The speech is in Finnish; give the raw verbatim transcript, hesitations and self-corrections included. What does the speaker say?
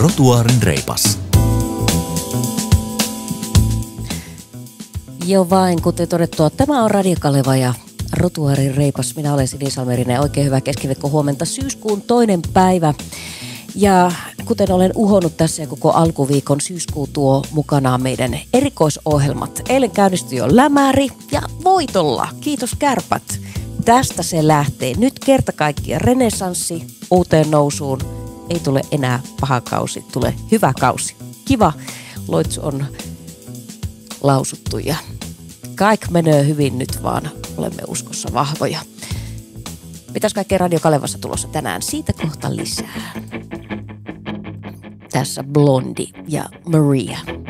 Trotuaarin reipas. Jo vain, kuten todettua, tämä on Radio Kaleva ja Trotuaarin reipas. Minä olen Sini Salmerinen. Oikein hyvää keskiviikko huomenta. Syyskuun toinen päivä. Ja kuten olen uhonnut tässä koko alkuviikon, syyskuu tuo mukanaan meidän erikoisohjelmat. Eilen käynnistyi jo Lämäri ja voitolla. Kiitos Kärpät. Tästä se lähtee. Nyt kerta kaikkiaan renessanssi uuteen nousuun. Ei tule enää paha kausi, tulee hyvä kausi. Kiva loitsu on lausuttu ja kaikki menee hyvin nyt, vaan olemme uskossa vahvoja. Mitäs kaikkea Radio Kalevassa tulossa tänään? Siitä kohta lisää. Tässä Blondi ja Maria.